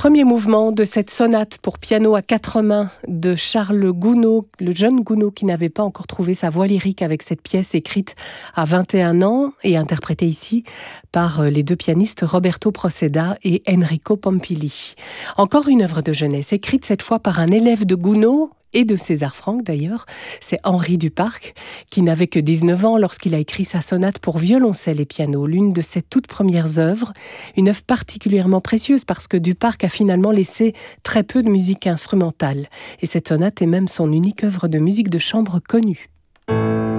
premier mouvement de cette sonate pour piano à quatre mains de Charles Gounod, le jeune Gounod qui n'avait pas encore trouvé sa voix lyrique avec cette pièce écrite à 21 ans et interprétée ici par les deux pianistes Roberto Proceda et Enrico Pompili. Encore une œuvre de jeunesse, écrite cette fois par un élève de Gounod et de César Franck d'ailleurs, c'est Henri Duparc, qui n'avait que 19 ans lorsqu'il a écrit sa sonate pour violoncelle et piano, l'une de ses toutes premières œuvres, une œuvre particulièrement précieuse parce que Duparc a finalement laissé très peu de musique instrumentale. Et cette sonate est même son unique œuvre de musique de chambre connue.